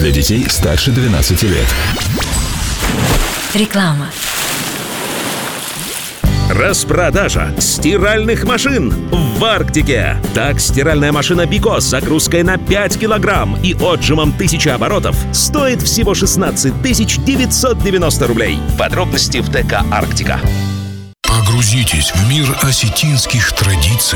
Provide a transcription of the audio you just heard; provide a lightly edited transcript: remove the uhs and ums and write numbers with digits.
Для детей старше 12 лет. Реклама. Распродажа стиральных машин в Арктике. Так, стиральная машина Бико с загрузкой на 5 килограмм и отжимом 1000 оборотов стоит всего 16 990 рублей. Подробности в ТК «Арктика». Погрузитесь в мир осетинских традиций,